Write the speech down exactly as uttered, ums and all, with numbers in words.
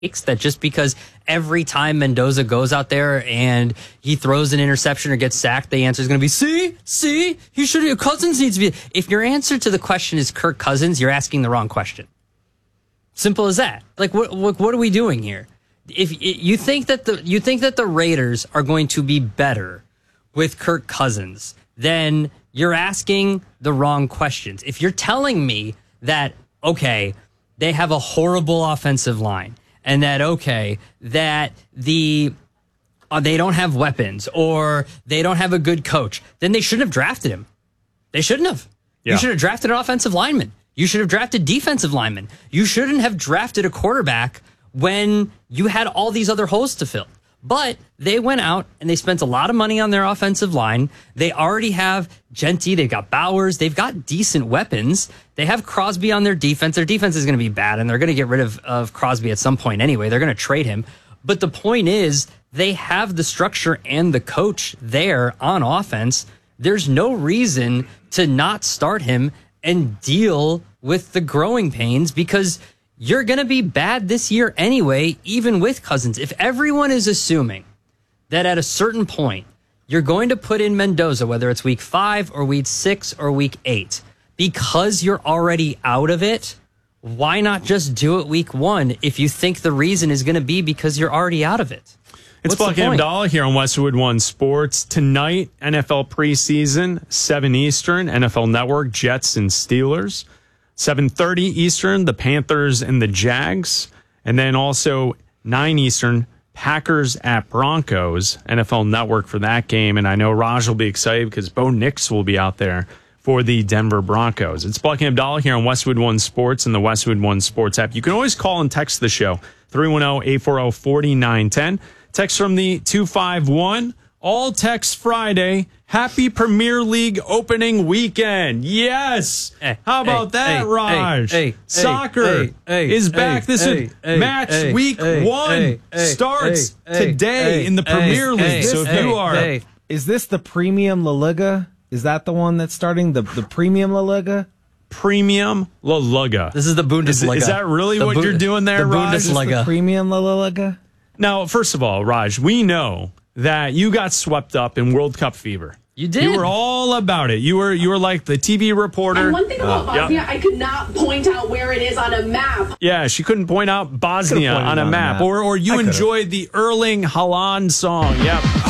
that just because every time Mendoza goes out there and he throws an interception or gets sacked, the answer is going to be, see, see, he should, Cousins needs to be. If your answer to the question is Kirk Cousins, you're asking the wrong question. Simple as that. Like, what, what, what are we doing here? If you think that the, you think that the Raiders are going to be better with Kirk Cousins, then you're asking the wrong questions. If you're telling me that, okay, they have a horrible offensive line, and that, okay, that the uh, they don't have weapons or they don't have a good coach, then they shouldn't have drafted him. They shouldn't have. Yeah. You should have drafted an offensive lineman. You should have drafted defensive linemen. You shouldn't have drafted a quarterback when you had all these other holes to fill. But they went out and they spent a lot of money on their offensive line. They already have Genty. They've got Bowers. They've got decent weapons. They have Crosby on their defense. Their defense is going to be bad, and they're going to get rid of, of Crosby at some point anyway. They're going to trade him. But the point is, they have the structure and the coach there on offense. There's no reason to not start him and deal with the growing pains, because you're going to be bad this year anyway, even with Cousins. If everyone is assuming that at a certain point you're going to put in Mendoza, whether it's week five or week six or week eight, because you're already out of it, why not just do it week one if you think the reason is going to be because you're already out of it? It's Buckingham Dollar here on Westwood One Sports. Tonight, N F L preseason, seven Eastern, N F L Network, Jets and Steelers. seven thirty Eastern, the Panthers and the Jags. And then also nine Eastern, Packers at Broncos, N F L Network for that game. And I know Raj will be excited because Bo Nix will be out there for the Denver Broncos. It's Buckingham Dollar here on Westwood One Sports and the Westwood One Sports app. You can always call and text the show, three one zero, eight four zero, four nine one zero. Text from the two five one. All Text Friday. Happy Premier League opening weekend. Yes. Hey, How about hey, that, hey, Raj? Hey, Soccer hey, hey, is back. This hey, is hey, match hey, week hey, one hey, starts hey, today hey, in the Premier hey, League. So if hey, you are... Hey. Is this the Premium La Liga? Is that the one that's starting? The, the Premium La Liga? Premium La Liga. This is the Bundesliga. Is, is that really the what Bu- you're doing there, the Raj? Bundesliga. The Premium La Liga? Now, first of all, Raj, we know that you got swept up in World Cup fever. You did. You were all about it. You were you were like the T V reporter. And one thing about uh, Bosnia, yep. I could not point out where it is on a map. Yeah, she couldn't point out Bosnia on a, on map. a map. Or or you enjoyed the Erling Haaland song. Yep.